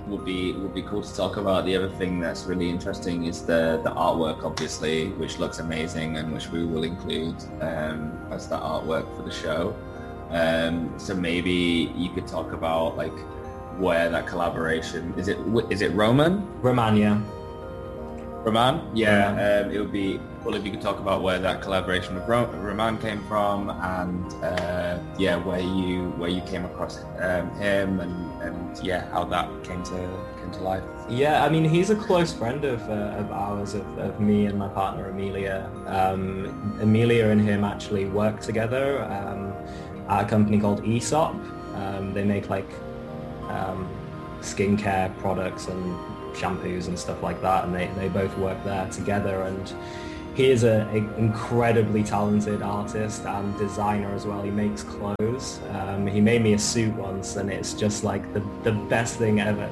would be cool to talk about. The other thing that's really interesting is the artwork, obviously, which looks amazing and which we will include as the artwork for the show. So maybe you could talk about like where that collaboration is. It Roman? Roman, Roman? Yeah. It would be cool if you could talk about where that collaboration with Roman came from, and where you came across him, and how that came to life. Yeah, I mean, he's a close friend of ours, of me and my partner Amelia. Amelia and him actually work together at a company called Aesop. They make like skincare products and shampoos and stuff like that, and they both work there together. And he is an incredibly talented artist and designer as well. He makes clothes. He made me a suit once, and it's just like the best thing ever.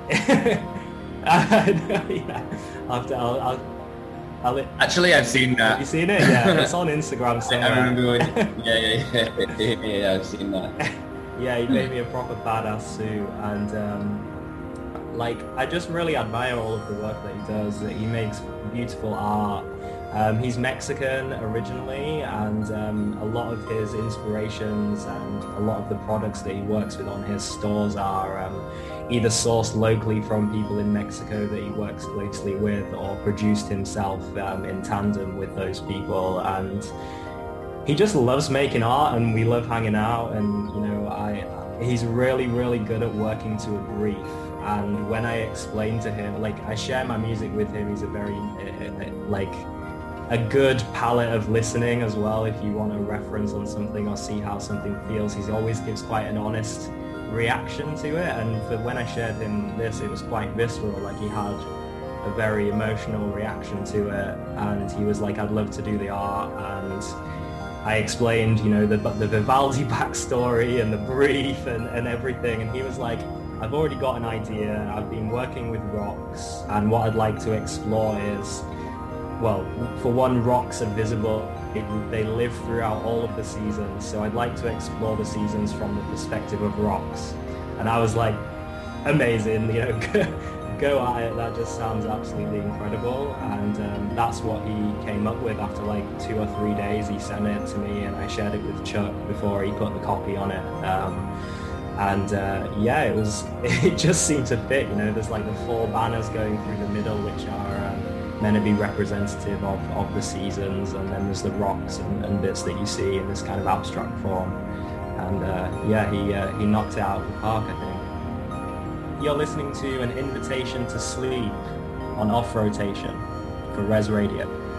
Actually, I've seen that. Have you seen it? Yeah, it's on Instagram somewhere. I remember yeah, I've seen that. Yeah, he made me a proper badass suit, and I just really admire all of the work that he does. That he makes beautiful art. He's Mexican originally, and a lot of his inspirations and a lot of the products that he works with on his stores are either sourced locally from people in Mexico that he works closely with, or produced himself in tandem with those people. And he just loves making art, and we love hanging out. And he's really, really good at working to a brief. And when I explain to him, I share my music with him, he's a very a good palette of listening as well. If you want a reference on something or see how something feels, he always gives quite an honest reaction to it. And for when I shared him this, it was quite visceral. He had a very emotional reaction to it, and he was like, I'd love to do the art. And I explained, the Vivaldi backstory and the brief and everything, and he was like, I've already got an idea. I've been working with rocks, and what I'd like to explore is, well, for one, rocks are visible. They live throughout all of the seasons, so I'd like to explore the seasons from the perspective of rocks. And I was like, amazing, go at it. That just sounds absolutely incredible. And that's what he came up with after 2 or 3 days. He sent it to me, and I shared it with Chuck before he put the copy on it. It just seemed to fit. There's the 4 banners going through the middle, which are meant to be representative of the seasons, and then there's the rocks and bits that you see in this kind of abstract form. And he knocked it out of the park, I think. You're listening to An Invitation to Sleep on Off Rotation for Res Radio.